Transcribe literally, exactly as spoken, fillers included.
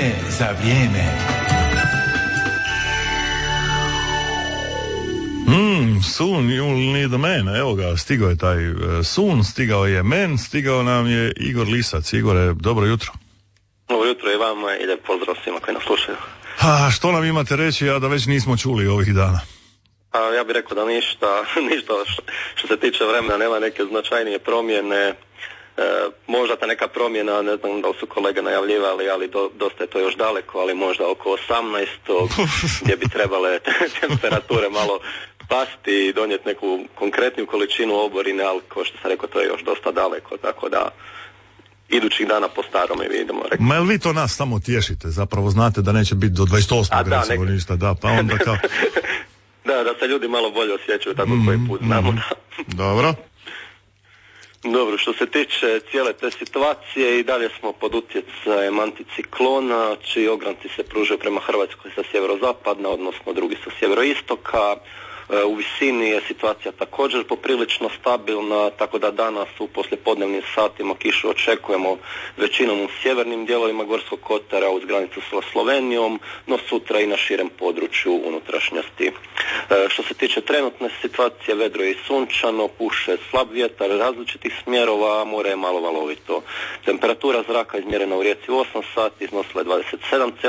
Vrijeme za vrijeme. Mm, soon you'll need a man. Evo ga, stigao je taj uh, soon, stigao je men, stigao nam je Igor Lisac. Igore, dobro jutro. Dobro jutro i vama i lijep pozdrav svima koji nas slušaju. A što nam imate reći, a da već nismo čuli ovih dana? A ja bih rekao da ništa, ništa što, što se tiče vremena, nema neke značajnije promjene. E, možda ta neka promjena, ne znam da li su kolege najavljivali, ali do, dosta je to još daleko, ali možda oko osamnaestog gdje bi trebale temperature malo pasti i donijeti neku konkretniju količinu oborine, ali kao što sam rekao, to je još dosta daleko, tako da idućih dana po starome vidimo. Rekao. Ma jel vi to nas samo tješite, zapravo znate da neće biti do dvadeset osmog A, da, recimo nek... ništa, da, pa onda kao... da, da se ljudi malo bolje osjećaju tako mm, koji put znamo. Mm, dobro. Dobro, što se tiče cijele te situacije i dalje smo pod utjecajem anticiklona, čiji ogranci se pružaju prema Hrvatskoj sa sjeverozapadna, odnosno drugi sa sjeveroistoka. U visini je situacija također poprilično stabilna, tako da danas u poslijepodnevnim satima kišu očekujemo većinom u sjevernim dijelovima Gorskog kotara uz granicu sa Slovenijom, no sutra i na širem području unutrašnjosti. E, što se tiče trenutne situacije, vedro je i sunčano, puše slab vjetar različitih smjerova, a more je malo valovito. Temperatura zraka izmjerena u Rijeci u osam sati iznosila je dvadeset sedam